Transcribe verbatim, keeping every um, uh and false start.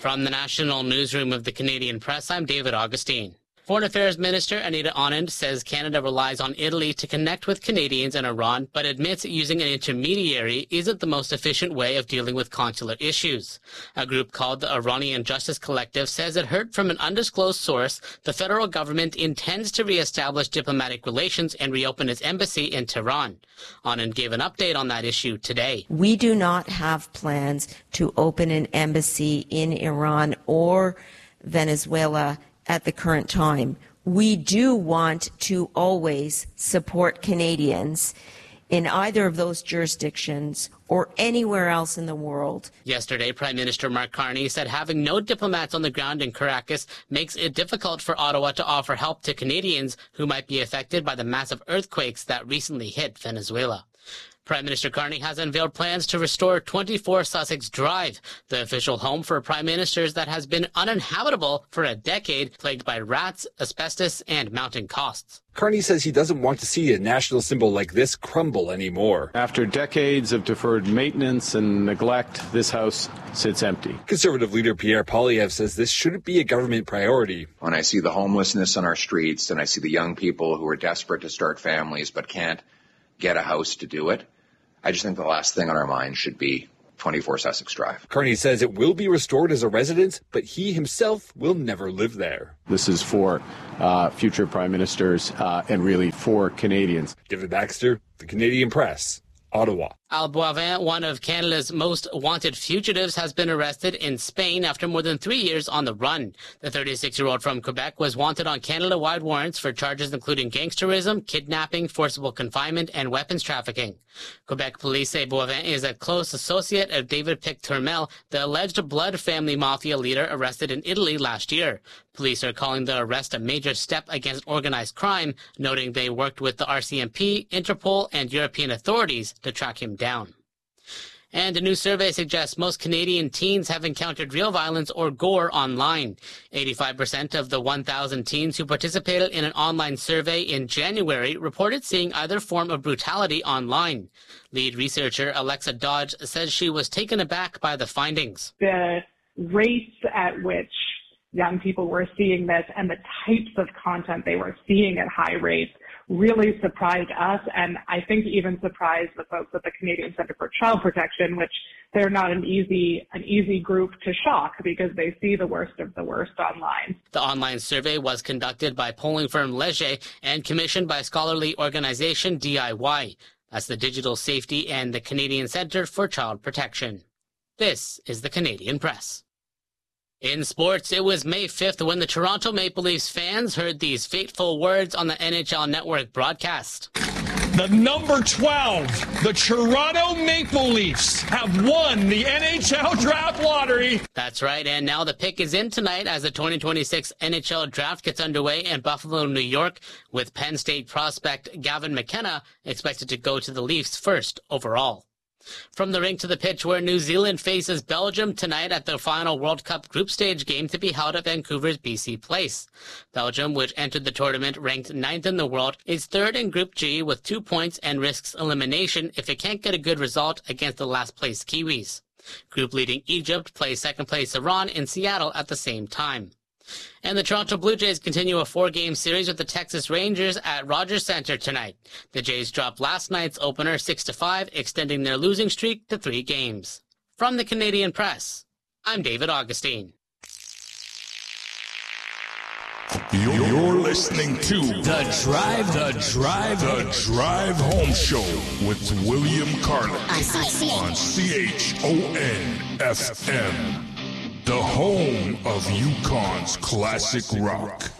From the National Newsroom of the Canadian Press, I'm David Augustine. Foreign Affairs Minister Anita Anand says Canada relies on Italy to connect with Canadians and Iran, but admits using an intermediary isn't the most efficient way of dealing with consular issues. A group called the Iranian Justice Collective says it heard from an undisclosed source the federal government intends to re-establish diplomatic relations and reopen its embassy in Tehran. Anand gave an update on that issue today. We do not have plans to open an embassy in Iran or Venezuela at the current time. We do want to always support Canadians in either of those jurisdictions or anywhere else in the world. Yesterday, Prime Minister Mark Carney said having no diplomats on the ground in Caracas makes it difficult for Ottawa to offer help to Canadians who might be affected by the massive earthquakes that recently hit Venezuela. Prime Minister Carney has unveiled plans to restore twenty-four Sussex Drive, the official home for prime ministers that has been uninhabitable for a decade, plagued by rats, asbestos, and mounting costs. Carney says he doesn't want to see a national symbol like this crumble anymore. After decades of deferred maintenance and neglect, this house sits empty. Conservative leader Pierre Poilievre says this shouldn't be a government priority. When I see the homelessness on our streets and I see the young people who are desperate to start families but can't get a house to do it, I just think the last thing on our mind should be twenty-four Sussex Drive. Carney says it will be restored as a residence, but he himself will never live there. This is for uh, future prime ministers uh, and really for Canadians. David Baxter, The Canadian Press, Ottawa. Al Boivin, one of Canada's most wanted fugitives, has been arrested in Spain after more than three years on the run. The thirty-six-year-old from Quebec was wanted on Canada-wide warrants for charges including gangsterism, kidnapping, forcible confinement, and weapons trafficking. Quebec police say Boivin is a close associate of David Pic-Turmel, the alleged Blood family mafia leader arrested in Italy last year. Police are calling the arrest a major step against organized crime, noting they worked with the R C M P, Interpol, and European authorities to track him down. And a new survey suggests most Canadian teens have encountered real violence or gore online. eighty-five percent of the one thousand teens who participated in an online survey in January reported seeing either form of brutality online. Lead researcher Alexa Dodge says she was taken aback by the findings. The rates at which young people were seeing this and the types of content they were seeing at high rates really surprised us, and I think even surprised the folks at the Canadian Centre for Child Protection, which they're not an easy an easy group to shock because they see the worst of the worst online. The online survey was conducted by polling firm Leger and commissioned by scholarly organization D I Y. That's the Digital Safety and the Canadian Centre for Child Protection. This is the Canadian Press. In sports, it was May fifth when the Toronto Maple Leafs fans heard these fateful words on the N H L Network broadcast. The number twelve, the Toronto Maple Leafs, have won the N H L Draft Lottery. That's right, and now the pick is in tonight as the twenty twenty-six N H L Draft gets underway in Buffalo, New York, with Penn State prospect Gavin McKenna expected to go to the Leafs first overall. From the rink to the pitch, where New Zealand faces Belgium tonight at the final World Cup group stage game to be held at Vancouver's B C Place. Belgium, which entered the tournament ranked ninth in the world, is third in Group G with two points and risks elimination if it can't get a good result against the last-place Kiwis. Group leading Egypt plays second-place Iran in Seattle at the same time. And the Toronto Blue Jays continue a four-game series with the Texas Rangers at Rogers Centre tonight. The Jays dropped last night's opener six to five, extending their losing streak to three games. From the Canadian Press, I'm David Augustine. You're listening to The Drive, The Drive, The Drive Home Show with William Carlin on C H O N F M. The home of Yukon's classic rock.